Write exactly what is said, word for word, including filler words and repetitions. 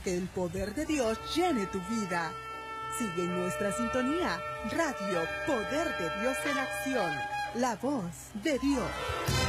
que el poder de Dios llene tu vida. Sigue en nuestra sintonía, Radio Poder de Dios en Acción, la voz de Dios.